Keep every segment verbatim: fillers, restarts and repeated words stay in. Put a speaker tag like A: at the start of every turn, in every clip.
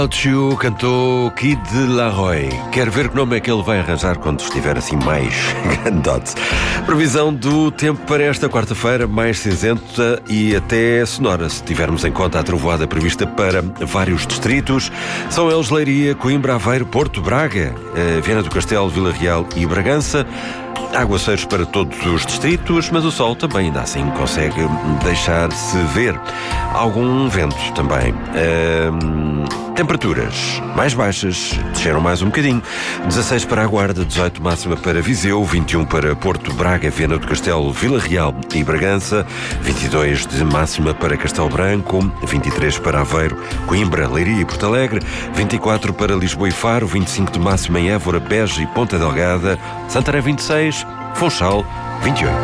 A: Without You cantou Kid Laroi. Quero ver que nome é que ele vai arranjar quando estiver assim mais grandote. Previsão do tempo para esta quarta-feira, mais cinzenta e até sonora, se tivermos em conta a trovoada prevista para vários distritos. São eles Leiria, Coimbra, Aveiro, Porto, Braga, Viana do Castelo, Vila Real e Bragança. Aguaceiros para todos os distritos, mas o sol também ainda assim consegue deixar-se ver. Algum vento também. Hum, temperaturas mais baixas, desceram mais um bocadinho. dezasseis para a Guarda, dezoito máxima para Viseu, vinte e um para Porto, Braga, Viana do Castelo, Vila Real e Bragança, vinte e dois de máxima para Castelo Branco, vinte e três para Aveiro, Coimbra, Leiria e Porto Alegre, vinte e quatro para Lisboa e Faro, vinte e cinco de máxima em Évora, Beja e Ponta Delgada, Santarém vinte e seis, Funchal vinte e oito.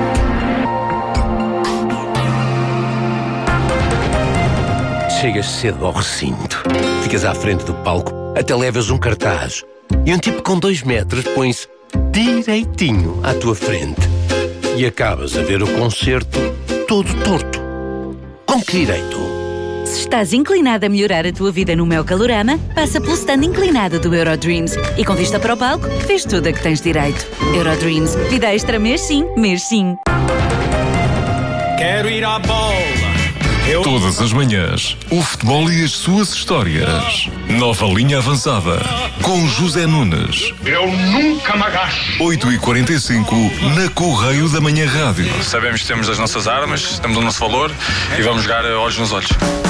B: Chegas cedo ao recinto, ficas à frente do palco, até levas um cartaz e um tipo com dois metros põe-se direitinho à tua frente e acabas a ver o concerto todo torto. Com que direito?
C: Se estás inclinado a melhorar a tua vida no Meu Calorama, passa pelo stand inclinado do Eurodreams e com vista para o palco, vês tudo a que tens direito. Eurodreams, vida extra mês sim, mês sim.
D: Quero ir à bola. Eu...
E: Todas as manhãs, o futebol e as suas histórias. Nova linha avançada, com José Nunes.
D: Eu nunca me agacho.
E: oito e quarenta e cinco, na Correio da Manhã Rádio.
F: Sabemos que temos as nossas armas, temos o nosso valor e vamos jogar olhos nos olhos.